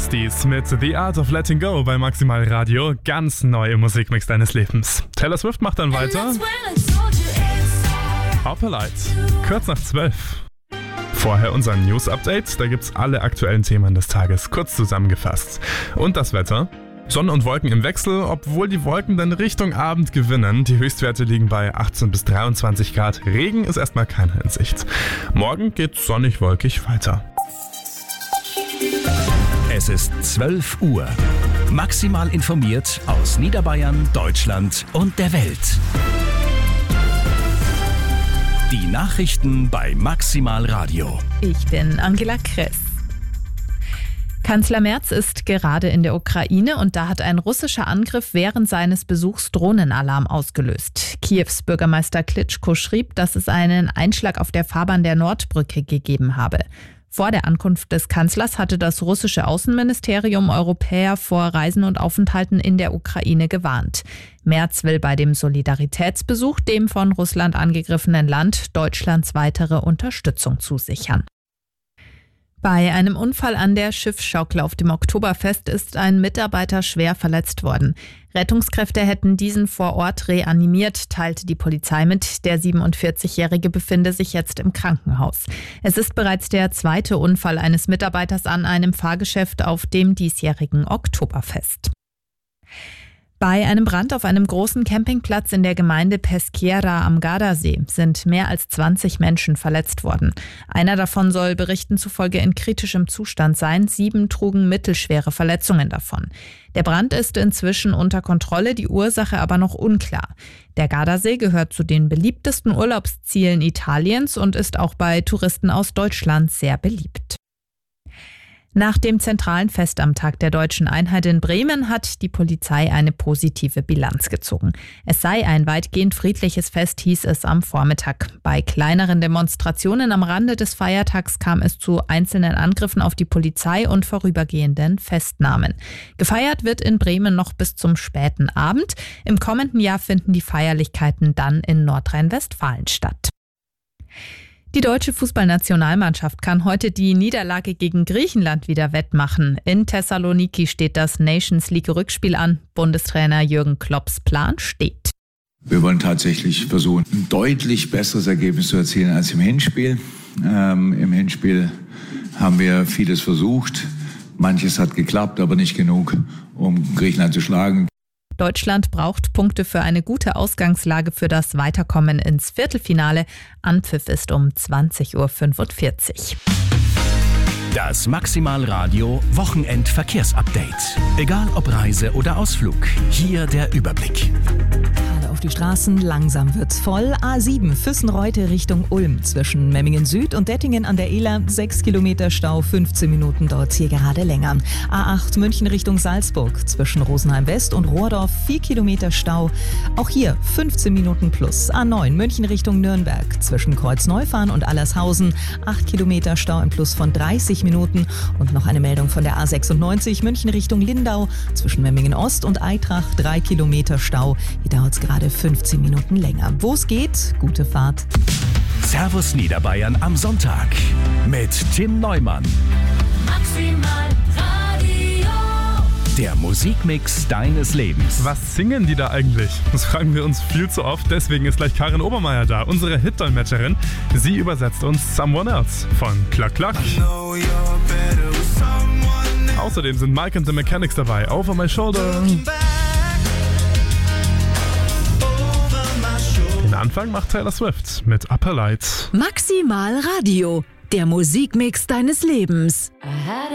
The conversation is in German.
Ghosties mit The Art of Letting Go bei Maximal Radio. Ganz neu im Musikmix deines Lebens. Taylor Swift macht dann weiter. Upper Light, kurz nach 12. Vorher unser News-Update. Da gibt's alle aktuellen Themen des Tages kurz zusammengefasst. Und das Wetter. Sonne und Wolken im Wechsel, obwohl die Wolken dann Richtung Abend gewinnen. Die Höchstwerte liegen bei 18 bis 23 Grad. Regen ist erstmal keine in Sicht. Morgen geht sonnig-wolkig weiter. Es ist 12 Uhr. Maximal informiert aus Niederbayern, Deutschland und der Welt. Die Nachrichten bei Maximal Radio. Ich bin Angela Kress. Kanzler Merz ist gerade in der Ukraine und da hat ein russischer Angriff während seines Besuchs Drohnenalarm ausgelöst. Kiews Bürgermeister Klitschko schrieb, dass es einen Einschlag auf der Fahrbahn der Nordbrücke gegeben habe. Vor der Ankunft des Kanzlers hatte das russische Außenministerium Europäer vor Reisen und Aufenthalten in der Ukraine gewarnt. Merz will bei dem Solidaritätsbesuch dem von Russland angegriffenen Land Deutschlands weitere Unterstützung zusichern. Bei einem Unfall an der Schiffsschaukel auf dem Oktoberfest ist ein Mitarbeiter schwer verletzt worden. Rettungskräfte hätten diesen vor Ort reanimiert, teilte die Polizei mit. Der 47-Jährige befinde sich jetzt im Krankenhaus. Es ist bereits der zweite Unfall eines Mitarbeiters an einem Fahrgeschäft auf dem diesjährigen Oktoberfest. Bei einem Brand auf einem großen Campingplatz in der Gemeinde Peschiera am Gardasee sind mehr als 20 Menschen verletzt worden. Einer davon soll Berichten zufolge in kritischem Zustand sein. 7 trugen mittelschwere Verletzungen davon. Der Brand ist inzwischen unter Kontrolle, die Ursache aber noch unklar. Der Gardasee gehört zu den beliebtesten Urlaubszielen Italiens und ist auch bei Touristen aus Deutschland sehr beliebt. Nach dem zentralen Fest am Tag der Deutschen Einheit in Bremen hat die Polizei eine positive Bilanz gezogen. Es sei ein weitgehend friedliches Fest, hieß es am Vormittag. Bei kleineren Demonstrationen am Rande des Feiertags kam es zu einzelnen Angriffen auf die Polizei und vorübergehenden Festnahmen. Gefeiert wird in Bremen noch bis zum späten Abend. Im kommenden Jahr finden die Feierlichkeiten dann in Nordrhein-Westfalen statt. Die deutsche Fußballnationalmannschaft kann heute die Niederlage gegen Griechenland wieder wettmachen. In Thessaloniki steht das Nations League Rückspiel an. Bundestrainer Jürgen Klopps Plan steht. Wir wollen tatsächlich versuchen, ein deutlich besseres Ergebnis zu erzielen als im Hinspiel. Im Hinspiel haben wir vieles versucht. Manches hat geklappt, aber nicht genug, um Griechenland zu schlagen. Deutschland braucht Punkte für eine gute Ausgangslage für das Weiterkommen ins Viertelfinale. Anpfiff ist um 20.45 Uhr. Das Maximal Radio Wochenendverkehrsupdate. Egal ob Reise oder Ausflug, hier der Überblick. Gerade auf die Straßen, langsam wird's voll. A7 Füssenreute Richtung Ulm. Zwischen Memmingen Süd und Dettingen an der Ehler 6 Kilometer Stau, 15 Minuten dort hier gerade länger. A8 München Richtung Salzburg. Zwischen Rosenheim West und Rohrdorf 4 Kilometer Stau. Auch hier 15 Minuten plus. A9 München Richtung Nürnberg. Zwischen Kreuzneufahren und Allershausen 8 Kilometer Stau im Plus von 30 Minuten. Und noch eine Meldung von der A96 München Richtung Lindau. Zwischen Memmingen Ost und Eitrach 3 Kilometer Stau. Hier dauert es gerade 15 Minuten länger. Wo es geht, gute Fahrt. Servus Niederbayern am Sonntag mit Tim Neumann. Maximal Radio. Der Musikmix deines Lebens. Was singen die da eigentlich? Das fragen wir uns viel zu oft. Deswegen ist gleich Karin Obermeier da, unsere Hitdolmetscherin. Sie übersetzt uns Someone Else von Cluck Cluck. Außerdem sind Mike and the Mechanics dabei. Over My Shoulder. Den Anfang macht Taylor Swift mit Upper Light. Maximal Radio. Der Musikmix deines Lebens.